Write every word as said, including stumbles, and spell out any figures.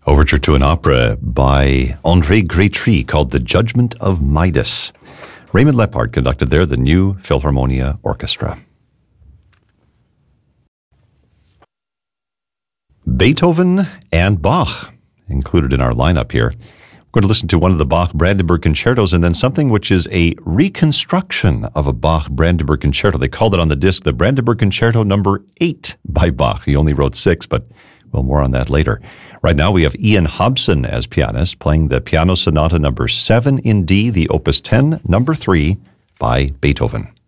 Overture to an opera by André Grétry called The Judgment of Midas. Raymond Lepard conducted there the New Philharmonia Orchestra. Beethoven and Bach included in our lineup here. We're going to listen to one of the Bach Brandenburg concertos and then something which is a reconstruction of a Bach Brandenburg concerto. They called it on the disc the Brandenburg Concerto number eight by Bach. He only wrote six, but well, more on that later. Right now we have Ian Hobson as pianist playing the Piano Sonata number seven in D, the Opus ten, number three by Beethoven.